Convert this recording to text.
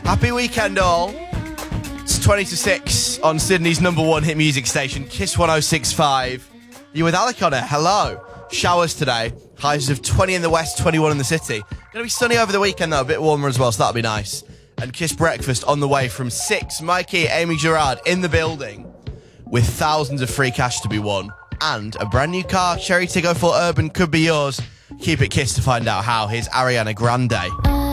Happy weekend, all. It's 20 to 6 on Sydney's number one hit music station, Kiss 106.5. You're with Alec on it. Hello. Showers today. Highs of 20 in the west, 21 in the city. Going to be sunny over the weekend, though. A bit warmer as well, so that'll be nice. And Kiss Breakfast on the way from 6. Mikey, Amy Gerard in the building with thousands of free cash to be won. And a brand new car, Cherry Tiggo 4 Urban, could be yours. Keep it Kiss to find out how. Here's Ariana Grande.